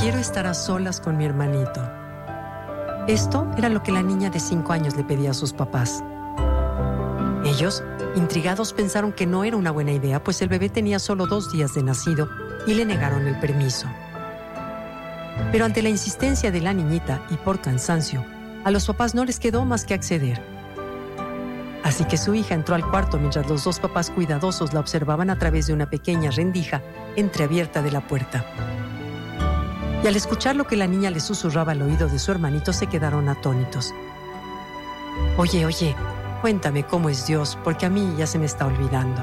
Quiero estar a solas con mi hermanito. Esto era lo que la niña de 5 años le pedía a sus papás. Ellos, intrigados, pensaron que no era una buena idea, pues el bebé tenía solo 2 días de nacido y le negaron el permiso. Pero ante la insistencia de la niñita y por cansancio, a los papás no les quedó más que acceder. Así que su hija entró al cuarto mientras los 2 papás cuidadosos la observaban a través de una pequeña rendija entreabierta de la puerta. Y al escuchar lo que la niña le susurraba al oído de su hermanito, se quedaron atónitos. Oye, cuéntame cómo es Dios, porque a mí ya se me está olvidando.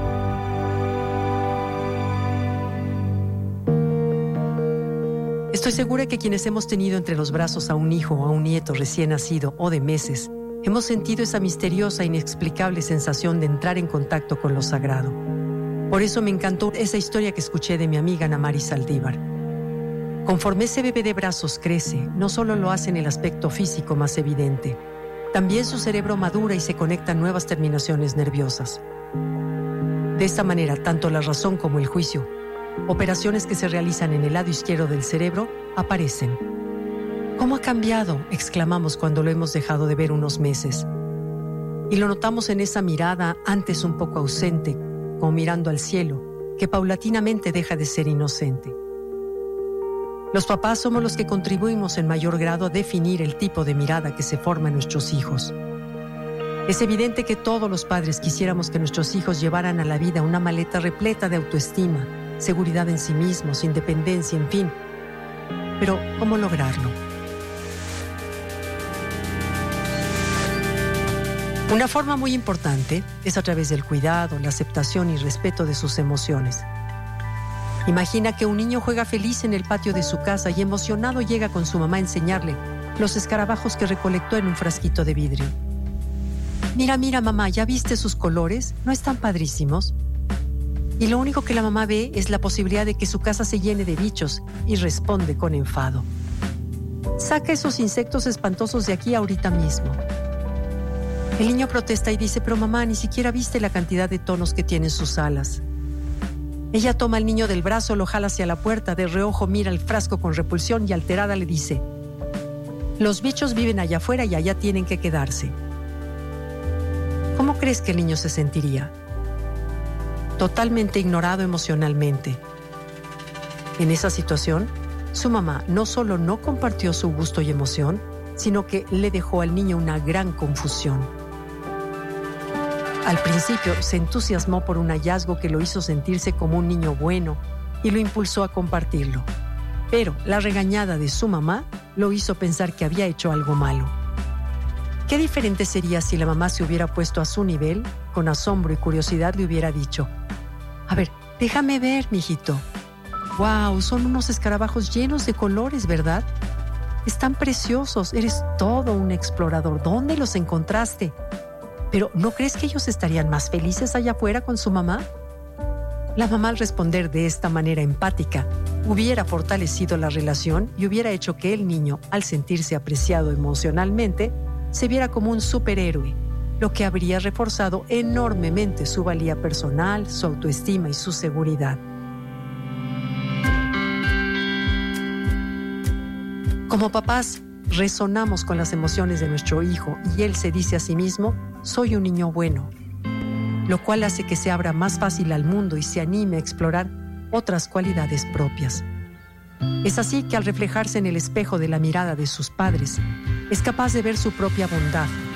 Estoy segura que quienes hemos tenido entre los brazos a un hijo o a un nieto recién nacido o de meses, hemos sentido esa misteriosa e inexplicable sensación de entrar en contacto con lo sagrado. Por eso me encantó esa historia que escuché de mi amiga Ana Mari Saldívar. Conforme ese bebé de brazos crece, no solo lo hace en el aspecto físico más evidente, también su cerebro madura y se conectan nuevas terminaciones nerviosas. De esta manera, tanto la razón como el juicio, operaciones que se realizan en el lado izquierdo del cerebro, aparecen. ¿Cómo ha cambiado?, exclamamos cuando lo hemos dejado de ver unos meses. Y lo notamos en esa mirada antes un poco ausente, como mirando al cielo, que paulatinamente deja de ser inocente. Los papás somos los que contribuimos en mayor grado a definir el tipo de mirada que se forma en nuestros hijos. Es evidente que todos los padres quisiéramos que nuestros hijos llevaran a la vida una maleta repleta de autoestima, seguridad en sí mismos, independencia, en fin. Pero, ¿cómo lograrlo? Una forma muy importante es a través del cuidado, la aceptación y respeto de sus emociones. Imagina que un niño juega feliz en el patio de su casa y emocionado llega con su mamá a enseñarle los escarabajos que recolectó en un frasquito de vidrio. Mira, mamá, ¿ya viste sus colores? ¿No están padrísimos? Y lo único que la mamá ve es la posibilidad de que su casa se llene de bichos y responde con enfado. Saca esos insectos espantosos de aquí ahorita mismo. El niño protesta y dice, pero mamá, ni siquiera viste la cantidad de tonos que tienen sus alas. Ella toma al niño del brazo, lo jala hacia la puerta, de reojo mira el frasco con repulsión y alterada le dice, los bichos viven allá afuera y allá tienen que quedarse. ¿Cómo crees que el niño se sentiría? Totalmente ignorado emocionalmente. En esa situación, su mamá no solo no compartió su gusto y emoción, sino que le dejó al niño una gran confusión. Al principio se entusiasmó por un hallazgo que lo hizo sentirse como un niño bueno y lo impulsó a compartirlo. Pero la regañada de su mamá lo hizo pensar que había hecho algo malo. ¿Qué diferente sería si la mamá se hubiera puesto a su nivel, con asombro y curiosidad le hubiera dicho, a ver, déjame ver, mijito. ¡Wow! Son unos escarabajos llenos de colores, ¿verdad? Están preciosos, eres todo un explorador. ¿Dónde los encontraste? Pero, ¿no crees que ellos estarían más felices allá afuera con su mamá? La mamá, al responder de esta manera empática, hubiera fortalecido la relación y hubiera hecho que el niño, al sentirse apreciado emocionalmente, se viera como un superhéroe, lo que habría reforzado enormemente su valía personal, su autoestima y su seguridad. Como papás, resonamos con las emociones de nuestro hijo y él se dice a sí mismo, soy un niño bueno, lo cual hace que se abra más fácil al mundo y se anime a explorar otras cualidades propias. Es así que al reflejarse en el espejo de la mirada de sus padres, es capaz de ver su propia bondad,